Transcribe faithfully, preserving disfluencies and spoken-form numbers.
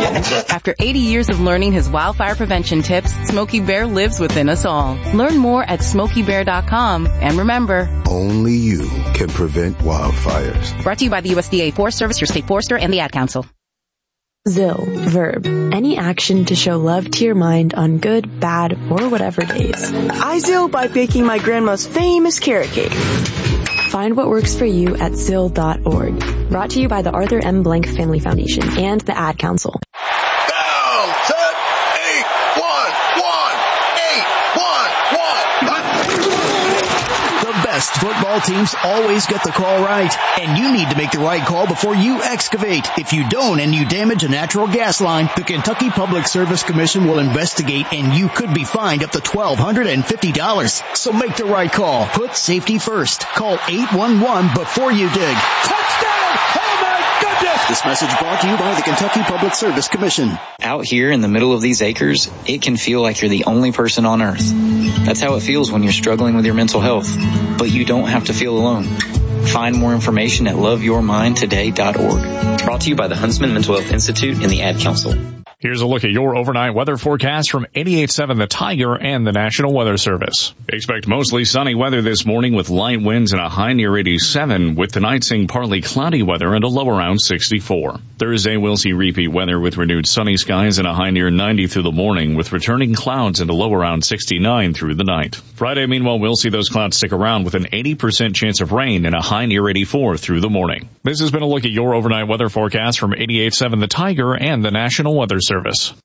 After eighty years of learning his wildfire prevention tips, Smokey Bear lives within us all. Learn more at smokey bear dot com. And remember, only you can prevent wildfires. Brought to you by the U S D A Forest Service, your state forester, and the Ad Council. Zill, verb, any action to show love to your mind on good, bad, or whatever days. I Zill by baking my grandma's famous carrot cake. Find what works for you at zill dot org. Brought to you by the Arthur M. Blank Family Foundation and the Ad Council. Down, set, eight, one, one, eight, one, one. The best football teams always get the call right, and you need to make the right call before you excavate. If you don't and you damage a natural gas line, the Kentucky Public Service Commission will investigate, and you could be fined up to twelve hundred fifty dollars. So make the right call. Put safety first. Call eight one one before you dig. Touchdown! Oh my goodness! This message brought to you by the Kentucky Public Service Commission. Out here in the middle of these acres, it can feel like you're the only person on earth. That's how it feels when you're struggling with your mental health. But you don't have to feel alone. Find more information at love your mind today dot org. Brought to you by the Huntsman Mental Health Institute and the Ad Council. Here's a look at your overnight weather forecast from eighty-eight point seven The Tiger and the National Weather Service. Expect mostly sunny weather this morning with light winds and a high near eighty-seven, with tonight seeing partly cloudy weather and a low around sixty-four. Thursday we'll see repeat weather with renewed sunny skies and a high near ninety through the morning, with returning clouds and a low around sixty-nine through the night. Friday, meanwhile, we'll see those clouds stick around with an eighty percent chance of rain and a high near eighty-four through the morning. This has been a look at your overnight weather forecast from eighty-eight point seven The Tiger and the National Weather Service.